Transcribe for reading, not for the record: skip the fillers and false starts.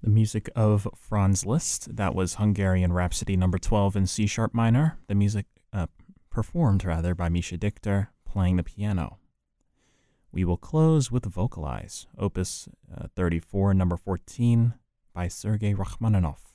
The music of Franz Liszt. That was Hungarian Rhapsody number 12 in C sharp minor. The music performed rather by Misha Dichter playing the piano. We will close with Vocalize, opus 34 number 14 by Sergei Rachmaninoff.